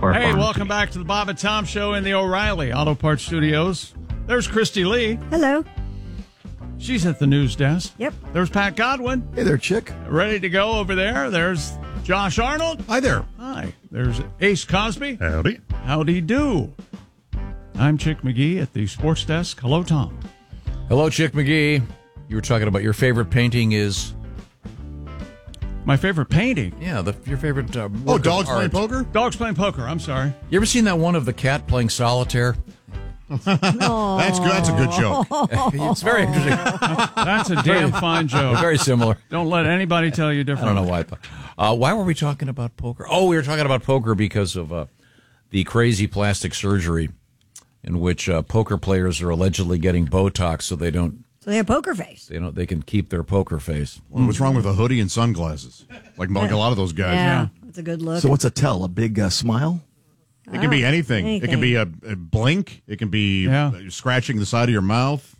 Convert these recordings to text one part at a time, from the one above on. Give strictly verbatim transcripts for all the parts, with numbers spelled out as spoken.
or Hey, pharmacy. welcome back to the Bob and Tom Show in the O'Reilly Auto Parts Studios. There's Christy Lee. Hello. She's at the news desk. Yep. There's Pat Godwin. Hey there, chick. Ready to go over there. There's Josh Arnold. Hi there. Hi. There's Ace Cosby. Howdy. Howdy do. I'm Chick McGee at the sports desk. Hello, Tom. Hello, Chick McGee. You were talking about your favorite painting is... My favorite painting. Yeah, the, your favorite uh, Oh, work of dogs art. playing poker? Dogs playing poker. I'm sorry. You ever seen that one of the cat playing solitaire? That's good. That's a good joke. It's very interesting. That's a damn fine joke. Very similar. Don't let anybody tell you I different. don't know why. I thought. Uh, why were we talking about poker? Oh, we were talking about poker because of uh, the crazy plastic surgery in which uh, poker players are allegedly getting Botox so they don't. So they have poker face. They don't. They can keep their poker face. Well, what's wrong with a hoodie and sunglasses? Like, like a lot of those guys. Yeah, that's a good look. So what's a tell? A big uh, smile? It can be anything. anything. It can be a, a blink. It can be Yeah. uh, scratching the side of your mouth.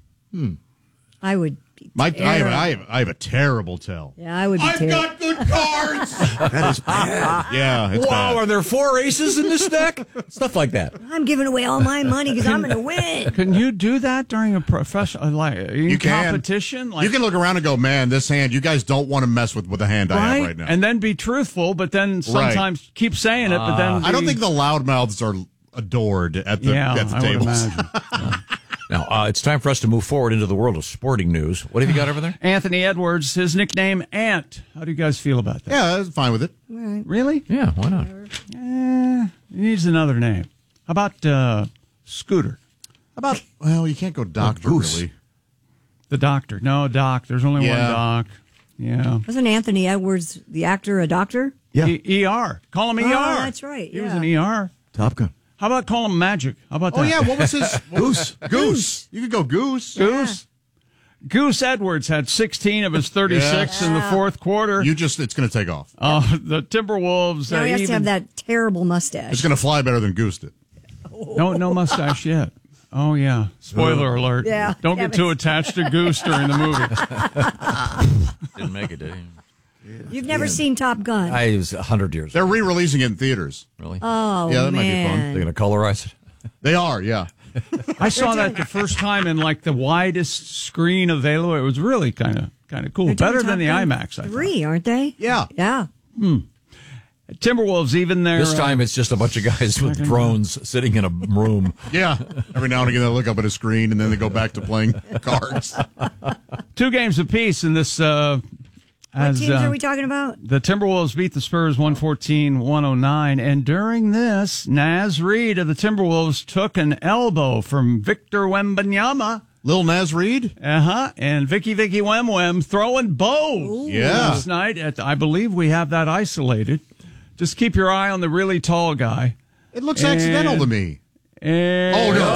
I would be My, I, have, terrible. I, have, I have a terrible tell. Yeah, I would be I've terrible. got good cards. That is bad. Yeah, it's Wow, bad. are there four aces in this deck? Stuff like that. I'm giving away all my money because I'm going to win. Can you do that during a professional like in You can. competition? Like, You can look around and go, man, this hand, you guys don't want to mess with, with the hand I right? have right now. And then be truthful, but then sometimes keep saying it, but then I don't be- think the loudmouths are adored at the, yeah, at the I would tables. imagine. Now uh, it's time for us to move forward into the world of sporting news. What have you got over there? Anthony Edwards, his nickname Ant. How do you guys feel about that? Yeah, I'm fine with it. Really? Yeah, why not? Eh, he needs another name. How about uh, Scooter, How about, well, you can't go doctor, Goose. really. the doctor? No, Doc. There's only Yeah. one Doc. Yeah. Wasn't Anthony Edwards, the actor, a doctor? Yeah. E- E R. Call him E R. Oh, that's right, He was yeah. an E R. Top Gun. How about call him Magic? How about that? Oh, yeah, what was his? Goose. Goose. You could go Goose. Goose. Goose Edwards had sixteen of his thirty-six Yeah. in the fourth quarter. You just, it's going to take off. Uh, the Timberwolves. Now uh, he has to even- have that terrible mustache. It's going to fly better than Goose did. No, no mustache yet. Oh, yeah. Spoiler alert. Yeah, Don't damn get too it. attached to Goose during the movie. Didn't make it, did he? You've never seen Top Gun. I was a hundred years. They're re-releasing it in theaters. Really? oh, Yeah, that might be man. fun. They're going to colorize it. They are, yeah. I saw that the first time in like the widest screen available. It was really kind of kind of cool. They're doing Better than Top the Gun IMAX, I thought. Three, aren't they? Yeah. Yeah. Timberwolves, even their This uh, time it's just a bunch of guys with drones sitting in a room. Yeah. Every now and again they look up at a screen and then they go back to playing cards. two games apiece in this. Uh, What as, teams uh, are we talking about? The Timberwolves beat the Spurs one fourteen to one oh nine, and during this, Naz Reid of the Timberwolves took an elbow from Victor Wembanyama. Lil Nas Reed? Uh-huh, and Vicky Vicky Wem Wem throwing bows Yeah. last night. At, I believe we have that isolated. Just keep your eye on the really tall guy. It looks And- accidental to me. And, Oh, no.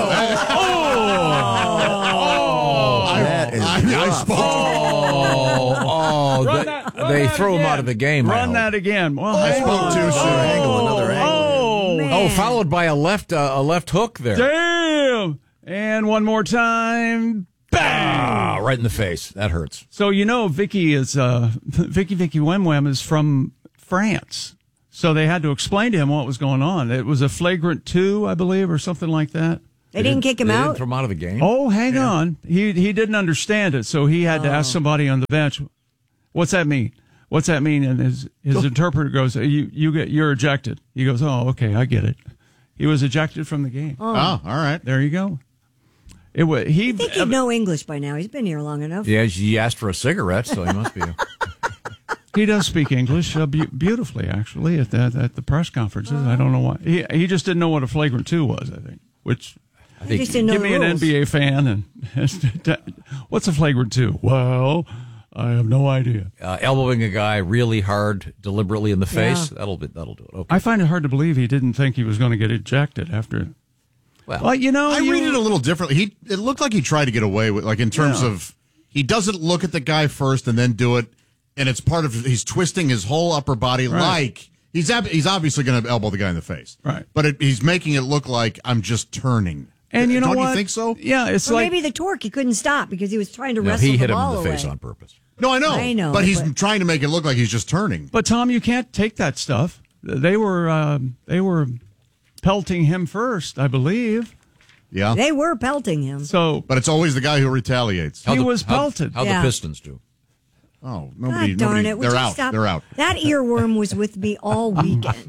That is I, I rough. spoke. Oh, oh Run they, that- run they that threw him again. out of the game. I Run hope. that again. Well, I hang spoke on. too Another soon. angle, another angle. Oh, Man. Oh, followed by a left uh, a left hook there. damn. And one more time. Bang! Ah, right in the face. That hurts. So you know, Vicky is uh, Vicky Vicky Wem Wem is from France. So they had to explain to him what was going on. It was a flagrant two, I believe, or something like that. They didn't kick him They didn't out? throw him out of the game. Oh, hang on. He he didn't understand it, so he had to ask somebody on the bench, "What's that mean? What's that mean?" And his his interpreter goes, "You you get you're ejected." He goes, "Oh, okay, I get it." He was ejected from the game. Oh, all right. There you go. It was he. I think he'd know English by now. He's been here long enough. Yeah, he asked for a cigarette, so he must be. He does speak English uh, be- beautifully, actually, at the at the press conferences. I don't know why he he just didn't know what a flagrant two was. I think. Which I He think just didn't know give the me an rules. N B A fan and what's a flagrant two? Well, I have no idea. uh, elbowing a guy really hard, deliberately in the face. Yeah. That'll be that'll do it. Okay. I find it hard to believe he didn't think he was going to get ejected after. Well, Well, you know, I you, read it a little differently. He it looked like he tried to get away with, like in terms Yeah. of he doesn't look at the guy first and then do it, and it's part of he's twisting his whole upper body Right. like he's ab- he's obviously going to elbow the guy in the face, Right. But it, he's making it look like I'm just turning. And you know Don't what? you think so? Yeah, it's Or like maybe the torque, he couldn't stop because he was trying to no, wrestle he the hit him ball in the face away. on purpose. No, I know, I know, but he's but- trying to make it look like he's just turning. But Tom, you can't take that stuff. They were uh, they were pelting him first, I believe. Yeah. They were pelting him. So But it's always the guy who retaliates. he How'd the- was how'd- pelted. How'd Yeah. the Pistons do? Oh, nobody. God darn nobody it. Would they're you out. stop? They're out. That earworm was with me all weekend.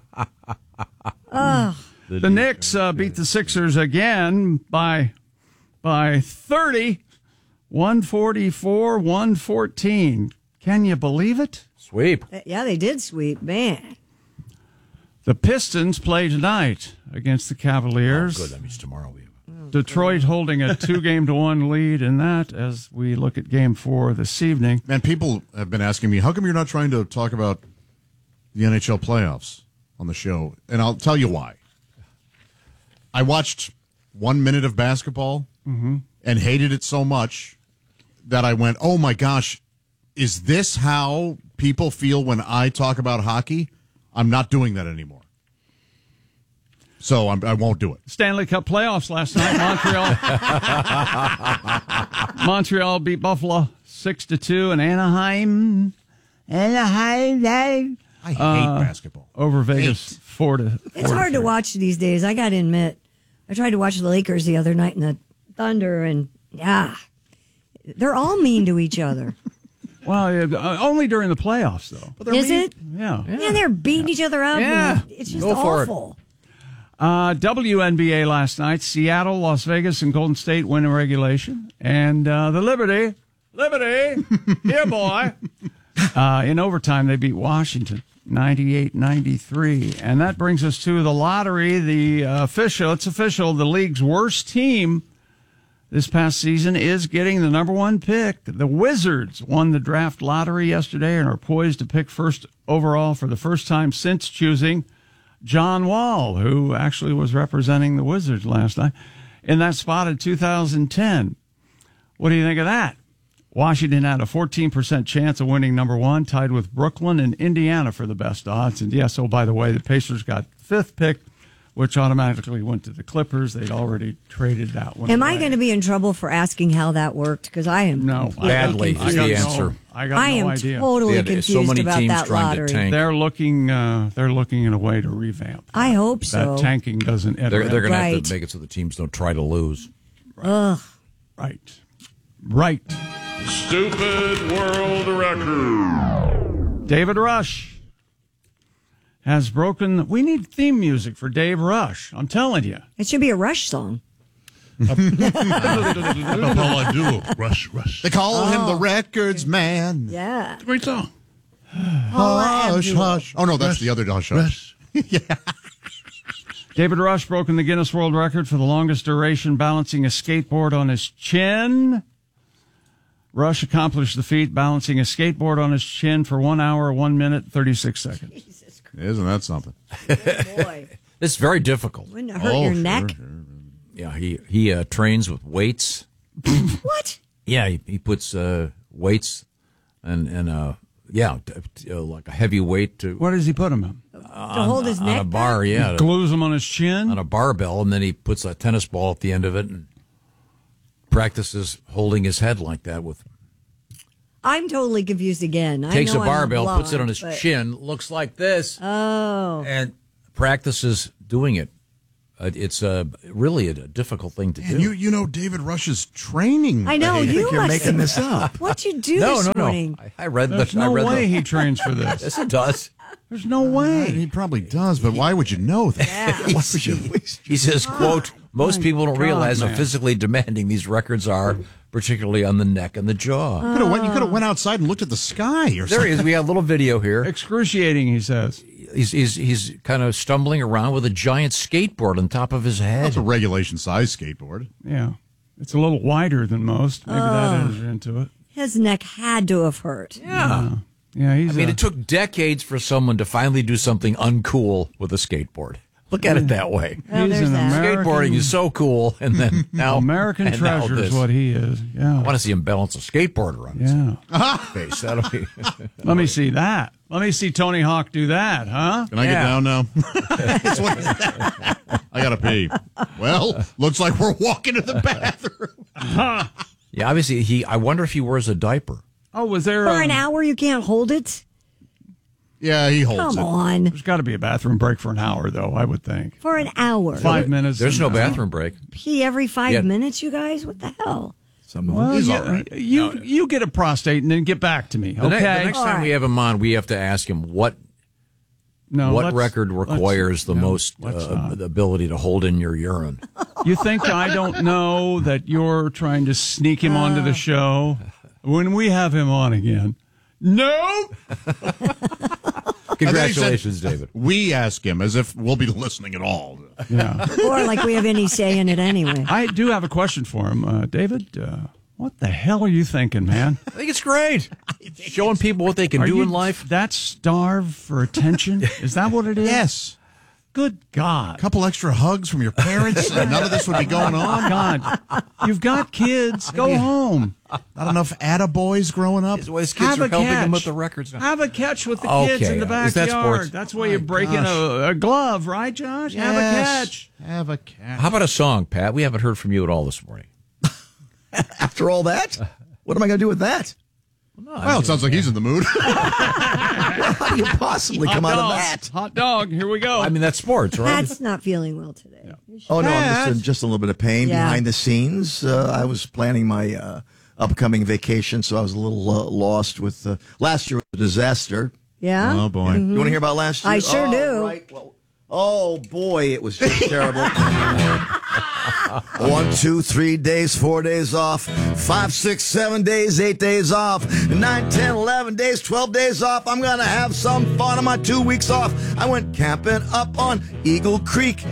Ugh. The Knicks uh, beat the Sixers again by by thirty, one forty-four, one fourteen. Can you believe it? Sweep. Yeah, they did sweep. Man. The Pistons play tonight against the Cavaliers. Good. That means tomorrow we have. Detroit holding a two-game to one lead in that as we look at Game Four this evening. Man, people have been asking me, how come you're not trying to talk about the N H L playoffs on the show? And I'll tell you why. I watched one minute of basketball Mm-hmm. and hated it so much that I went, oh my gosh, is this how people feel when I talk about hockey? I'm not doing that anymore. So I'm, I won't do it. Stanley Cup playoffs last night. Montreal Montreal beat Buffalo six to two, and Anaheim Anaheim I hate basketball. over Vegas four to. It's hard to watch these days. I got to admit. I tried to watch the Lakers the other night and the Thunder, and yeah, they're all mean to each other. Well, yeah, uh, only during the playoffs, though. Is it? Yeah. Yeah, they're beating each other up. Yeah. and It's just Go for it. awful. Uh, W N B A last night. Seattle, Las Vegas, and Golden State win in regulation. And uh, the Liberty, Liberty, here, boy. Uh, in overtime, they beat Washington ninety-eight ninety-three. And that brings us to the lottery. The uh, official, it's official, the league's worst team this past season is getting the number one pick. The Wizards won the draft lottery yesterday and are poised to pick first overall for the first time since choosing John Wall, who actually was representing the Wizards last night, in that spot in two thousand ten. What do you think of that? Washington had a fourteen percent chance of winning number one, tied with Brooklyn and Indiana for the best odds. And yes, oh, by the way, the Pacers got fifth pick, which automatically went to the Clippers. They'd already traded that one. Am away. I going to be in trouble for asking how that worked? Because I am No. completely Badly I is got the no- answer. I got I no am idea. totally They had confused so many about teams that trying to lottery. tank. They're looking. Uh, they're looking in a way to revamp. I hope so. That tanking doesn't enter. They're, they're going to have Right. to make it so the teams don't try to lose. Ugh. right, right. Stupid world record. David Rush has broken. We need theme music for Dave Rush. I'm telling you. It should be a Rush song. That's all I do. Rush, rush. They call him the records man. Yeah. Great song. Hush, hush. Oh, no, that's the other hush, hush. David Rush broken the Guinness World Record for the longest duration balancing a skateboard on his chin. Rush accomplished the feat balancing a skateboard on his chin for one hour, one minute, thirty-six seconds. Jesus Christ. Isn't that something? Oh, boy. It's very difficult. Wouldn't it hurt Oh, your sure, neck? sure. Yeah, he he uh, trains with weights. What? Yeah, he, he puts uh, weights and and uh yeah, t- t- uh, like a heavy weight to What does he put him in? To hold his on neck a bar. back? Yeah, to- Glues him on his chin? on a barbell, and then he puts a tennis ball at the end of it and practices holding his head like that. With I'm totally confused again. takes I know a I'm barbell, blonde, puts it on his but- chin, looks like this, Oh. and practices doing it. Uh, it's uh, really a, difficult thing to do. And you, you know David Rush's training. I know, I you think you're must making this up. What'd you do no, this no, no. morning? I, I read There's the. I no read way the, he trains for this. Yes, it does. There's no way. He probably does, but why would you know that? Yeah. Why would you waste He says, "quote Most My people don't God, realize how man. physically demanding these records are, particularly on the neck and the jaw." You could have went, you could have went outside and looked at the sky or There something. he is. We got a little video here. Excruciating, he says. He's he's he's kind of stumbling around with a giant skateboard on top of his head. That's a regulation size skateboard. Yeah. It's a little wider than most. Maybe that enters into it. His neck had to have hurt. Yeah. Yeah, he's I mean, a- it took decades for someone to finally do something uncool with a skateboard. Look at it that way. Well, he's there's an that. American, Skateboarding is so cool, and then now American and now treasure is this. what he is. I Yeah. want to see him balance a skateboarder on Yeah. his face. That'll be. Let me see that. Let me see Tony Hawk do that, huh? Can I get Yeah. down now? That's what- I gotta pee. Well, looks like we're walking to the bathroom. Yeah, obviously he. I wonder if he wears a diaper. Oh, was there For a, an hour, you can't hold it? Yeah, he holds Come it. on. There's got to be a bathroom break for an hour, though, I would think. For an hour. Five minutes. There's no and- bathroom break. Pee every five Yeah. minutes, you guys? What the hell? Some of Well, them. He's you, all right. you, you get a prostate and then get back to me, The, ne- okay? the next All time we right. have him on, we have to ask him what no, what let's- record let's- requires the no, most let's uh, not. the ability to hold in your urine. You think I don't know that you're trying to sneak him onto the show when we have him on again? No. Congratulations, David. We ask him as if we'll be listening at all. Yeah. Or like we have any say in it anyway. I do have a question for him, uh, David. Uh, what the hell are you thinking, man? I think it's great. Showing people what they can Are do you in life. that starved for attention? Is that what it is? Yes. Good God. A couple extra hugs from your parents, and none of this would be going on. God, you've got kids. Go home. Not enough attaboys growing up. His, his kids Have are a helping catch. him with the records now. Have a catch with the Okay, kids in the is that backyard. sports? That's why you break in a, a glove, right, Josh? Have a catch. Have a catch. How about a song, Pat? We haven't heard from you at all this morning. After all that, what am I going to do with that? Well, it sounds like he's in the mood. How do you possibly come out of Dog. that? Hot dog. Here we go. I mean, that's sports, right? Pat's not feeling well today. Oh, no, I'm just in just a little bit of pain Yeah. behind the scenes. Uh, I was planning my uh, upcoming vacation, so I was a little uh, lost with uh, last year was a disaster. Yeah? Oh, boy. You want to hear about last year? I sure oh, do. Right. Well, oh, boy, it was just terrible. One, two, three days, four days off. Five, six, seven days, eight days off. Nine, ten, eleven days, twelve days off. I'm going to have some fun on my two weeks off. I went camping up on Eagle Creek.